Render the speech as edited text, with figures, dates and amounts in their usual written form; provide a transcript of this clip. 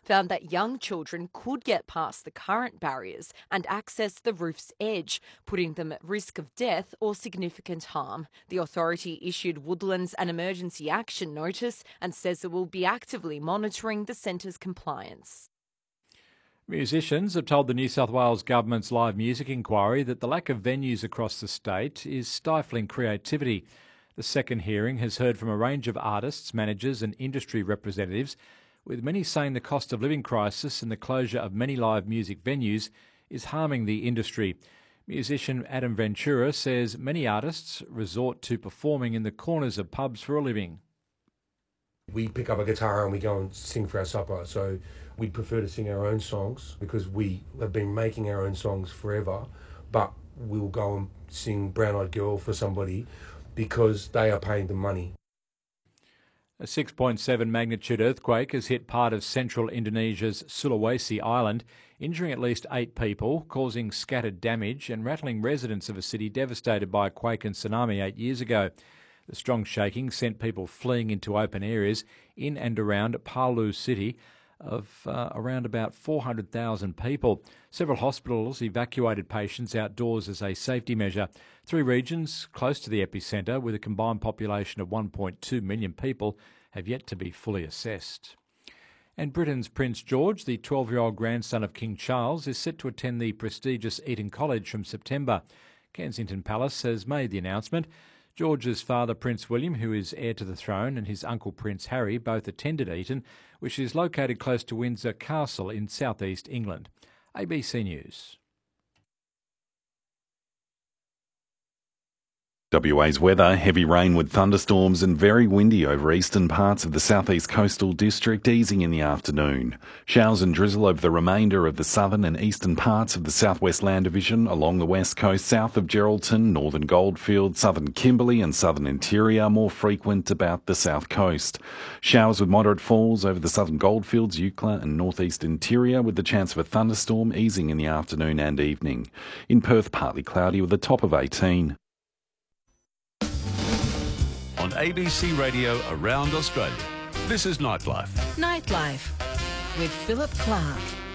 found that young children could get past the current barriers and access the roof's edge, putting them at risk of death or significant harm. The authority issued Woodlands an emergency action notice and says it will be actively monitoring the centre's compliance. Musicians have told the New South Wales Government's live music inquiry that the lack of venues across the state is stifling creativity. The second hearing has heard from a range of artists, managers and industry representatives, with many saying the cost of living crisis and the closure of many live music venues is harming the industry. Musician Adam Ventura says many artists resort to performing in the corners of pubs for a living. We pick up a guitar and we go and sing for our supper, so we'd prefer to sing our own songs because we have been making our own songs forever, but we'll go and sing Brown Eyed Girl for somebody because they are paying the money. A 6.7 magnitude earthquake has hit part of central Indonesia's Sulawesi island, injuring at least 8 people, causing scattered damage and rattling residents of a city devastated by a quake and tsunami 8 years ago. The strong shaking sent people fleeing into open areas in and around Palu city of around about 400,000 people. Several hospitals evacuated patients outdoors as a safety measure. 3 regions close to the epicentre, with a combined population of 1.2 million people, have yet to be fully assessed. And Britain's Prince George, the 12-year-old grandson of King Charles, is set to attend the prestigious Eton College from September. Kensington Palace has made the announcement. George's father, Prince William, who is heir to the throne, and his uncle, Prince Harry, both attended Eton, which is located close to Windsor Castle in southeast England. ABC News. WA's weather: heavy rain with thunderstorms and very windy over eastern parts of the southeast coastal district, easing in the afternoon. Showers and drizzle over the remainder of the southern and eastern parts of the southwest land division, along the west coast south of Geraldton, northern Goldfield, southern Kimberley and southern interior, more frequent about the south coast. Showers with moderate falls over the southern Goldfields, Eucla and northeast interior, with the chance of a thunderstorm, easing in the afternoon and evening. In Perth, partly cloudy with a top of 18. On ABC Radio around Australia, this is Nightlife. Nightlife with Philip Clark.